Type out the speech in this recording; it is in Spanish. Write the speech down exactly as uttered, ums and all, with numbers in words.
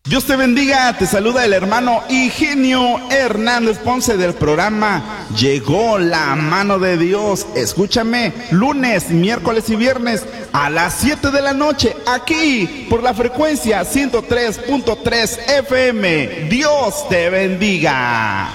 Dios te bendiga, te saluda el hermano Higinio Hernández Ponce del programa Llegó la Mano de Dios. Escúchame lunes, miércoles y viernes a las siete de la noche aquí por la frecuencia ciento tres punto tres F M. Dios te bendiga.